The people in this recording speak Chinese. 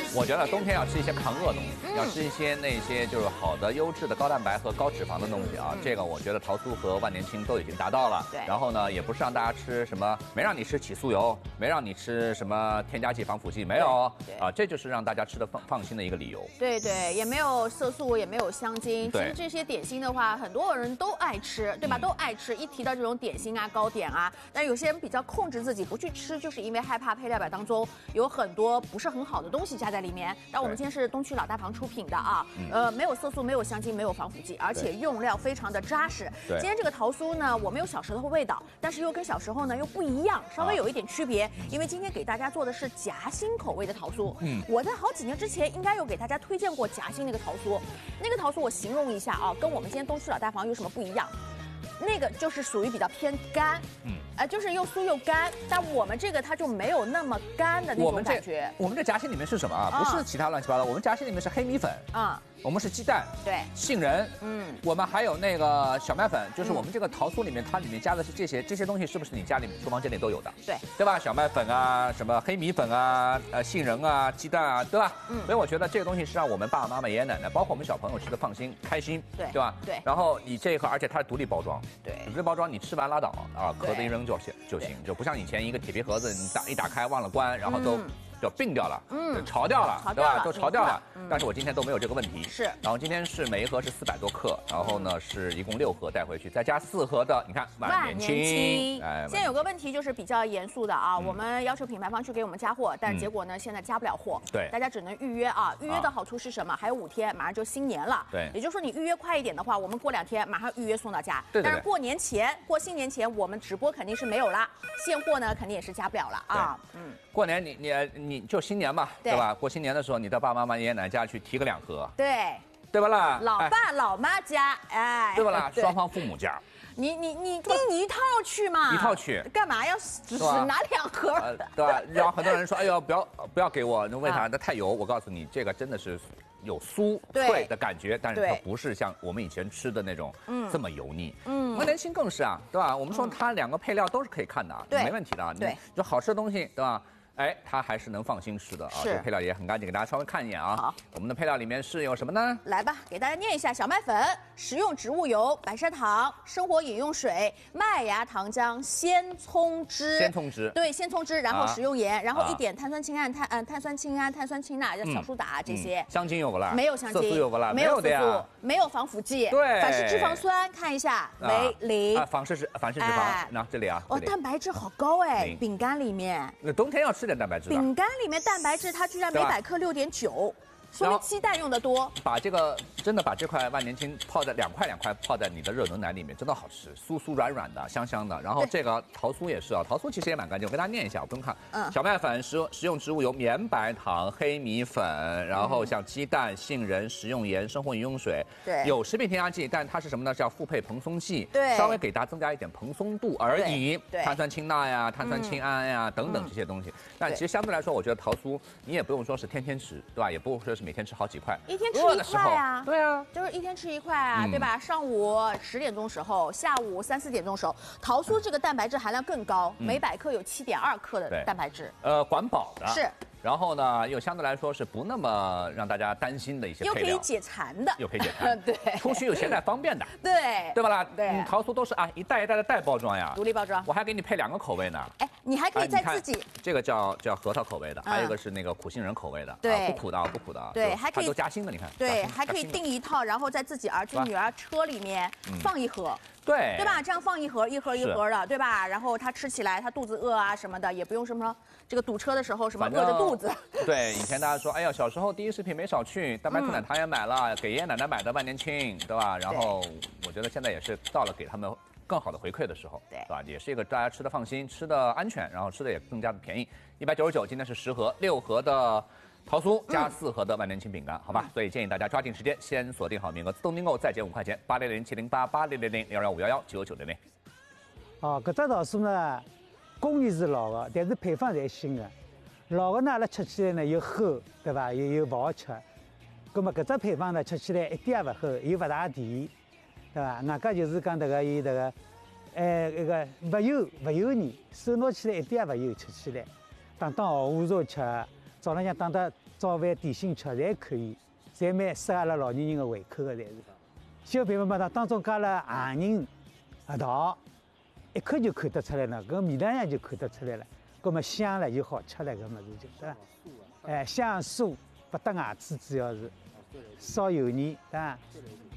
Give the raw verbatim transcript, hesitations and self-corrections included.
我觉得冬天要吃一些抗饿东西，嗯、要吃一些那些就是好的、优质的高蛋白和高脂肪的东西啊。嗯、这个我觉得桃酥和万年青都已经达到了。 对。 然后呢，也不是让大家吃什么，没让你吃起酥油，没让你吃什么添加剂、防腐剂，没有。 对。 啊，这就是让大家吃的放放心的一个理由。 对对，也没有色素，也没有香精。其对实这些点心的话，很多人都爱吃，对吧？嗯、都爱吃。一提到这种点心啊、糕点啊，但有些人比较控制自己不去吃，就是因为害怕配料表当中有很多不是很好的东西加在里面。但我们今天是东区老大房出品的啊，呃，没有色素，没有香精，没有防腐剂，而且用料非常的扎实。今天这个桃酥呢，我没有小时候的味道，但是又跟小时候呢又不一样，稍微有一点区别。啊、因为今天给大家做的是夹心口味的桃酥。嗯，我在好几年之前应该有给大家推荐过夹心那个桃酥，那个桃酥我形容一下啊，跟我们今天东区老大房有什么不一样？那个就是属于比较偏干，嗯，呃，就是又酥又干，但我们这个它就没有那么干的那种感觉。 我们这夹心里面是什么啊？不是其他乱七八糟，我们夹心里面是黑米粉啊。我们是鸡蛋， 对， 杏仁，嗯，我们还有那个小麦粉，就是我们这个桃酥里面，它里面加的是这些这些东西，是不是你家里厨房间里都有的？ 对， 对吧？小麦粉啊，什么黑米粉啊，呃，杏仁啊，鸡蛋啊，对吧？嗯，所以我觉得这个东西是让我们爸爸妈妈、爷爷奶奶，包括我们小朋友吃的放心、开心， 对， 对吧？ 对。 然后你这一盒，而且它是独立包装， 对， 独立包装你吃完拉倒啊，壳子一扔就行就行，就不像以前一个铁皮盒子，你打一打开忘了关，然后都。嗯就并掉了，嗯，潮掉了，对吧？都潮掉了。但是我今天都没有这个问题。 是。 然后今天是每一盒是四百多克，然后呢是一共六盒带回去，再加四盒的，你看万年青。 哎，现在有个问题就是比较严肃的啊，我们要求品牌方去给我们加货，但是结果呢现在加不了货。 对。 大家只能预约啊，预约的好处是什么？还有五天，马上就新年了。 对。 也就是说你预约快一点的话，我们过两天马上预约送到家。 对。 但是过年前、过新年前，我们直播肯定是没有啦，现货呢肯定也是加不了了啊。 嗯。过年你你你就新年嘛。对, 对吧？过新年的时候，你到爸爸妈妈、爷爷奶奶家去提个两盒， 对， 对吧啦？ 老爸、哎、老妈家，哎， 对吧啦？双方父母家， 你你你订一套去嘛？ 一套去， 干嘛要只拿两盒、 呃？对吧？然后很多人说，哎呦，不要不要给我，那为啥？那太油。我告诉你，这个真的是有酥脆的感觉，但是它不是像我们以前吃的那种这么油腻。嗯，万年青更是啊，对吧？我们说它两个配料都是可以看的， 对， 没问题的。 对， 就好吃的东西，对吧？哎，它还是能放心吃的啊！这个配料也很干净，给大家稍微看一眼啊。 好， 我们的配料里面是有什么呢？ 来吧，给大家念一下：小麦粉、食用植物油、白砂糖、生活饮用水、麦芽糖浆、鲜葱汁。 鲜葱汁。 对，鲜葱汁，然后食用盐，啊、然后一点碳酸氢胺、碳嗯碳酸氢胺、碳酸氢钠，叫小苏打、嗯、这些。 香精有不啦？ 没有香精。 色素有不啦？ 没有的呀。 没有防腐剂。 对。 反式脂肪酸，看一下为零。 啊，反式脂反式脂肪，那这里啊。 哦，蛋白质好高哎，饼干里面。 那冬天要吃点蛋白质。 饼干里面蛋白质它居然每百克六点九，说明鸡蛋用的多。 把这个真的把这块万年青泡在两块两块泡在你的热牛奶里面，真的好吃，酥酥软软的，香香的。然后这个桃酥也是啊，桃酥其实也蛮干净，我给大家念一下，我不用看。嗯，小麦粉、食食用植物油、绵白糖、黑米粉，然后像鸡蛋、杏仁、食用盐、生活饮用水。 对， 有食品添加剂，但它是什么呢？是要复配蓬松剂， 对， 稍微给大家增加一点蓬松度而已。 对， 碳酸氢钠呀、碳酸氢胺呀等等这些东西。但其实相对来说，我觉得桃酥你也不用说是天天吃，对吧？也不用说是每天吃好几块， 一天吃一块啊。 对啊， 就是一天吃一块啊，对吧？上午十点钟时候，下午三四点钟时候，桃酥这个蛋白质含量更高，每百克有七点二克的蛋白质。 呃，管饱的是。 然后呢，又相对来说是不那么让大家担心的一些配料， 又可以解馋的， 又可以解馋， 对， 出去又携带方便的， 对， 对吧啦？ 对， 嗯，桃酥都是啊一袋一袋的袋包装呀， 独立包装， 我还给你配两个口味呢。 哎，你还可以再自己， 这个叫叫核桃口味的，还有一个是那个苦杏仁口味的， 对， 不苦的不苦的， 对，还可以都夹心的，你看， 对，还可以订一套，然后在自己儿子女儿车里面放一盒。 对， 对吧？这样放一盒一盒一盒的，对吧？然后他吃起来，他肚子饿啊什么的，也不用什么这个堵车的时候什么饿着肚子。 对，以前大家说，哎呀，小时候第一食品没少去，蛋白质奶糖也买了，给爷爷奶奶买的万年青，对吧？然后我觉得现在也是到了给他们更好的回馈的时候， 对， 是吧？也是一个大家吃的放心，吃的安全，然后吃的也更加的便宜，一百九十九，今天是十盒，六盒的。桃酥加四盒的万年青饼干，好吧，所以建议大家抓紧时间，先锁定好名额，自动订购再减五块钱，八零零七零八八零零零幺幺五幺幺九九零零。 哦，搿只桃酥呢，工艺是老的，但是配方侪新的。老的呢，阿拉吃起来呢又齁，对伐？又又勿好吃。葛么搿只配方呢，吃起来一点也勿齁，又勿大甜，对伐？外加就是讲迭个伊迭个，哎，那个勿油勿油腻，手拿起来一点也勿油，吃起来，当当下午茶吃。 早浪向打得早饭点心吃，侪可以，侪蛮适合阿拉老年人的胃口的，侪是。小枇杷嘛，它当中加了杏仁、核桃，一看就看得出来了，搿味道上就看得出来了。搿么香了就好吃了，搿物事就对伐？哎，香酥不得牙齿，主要是烧油腻，对伐？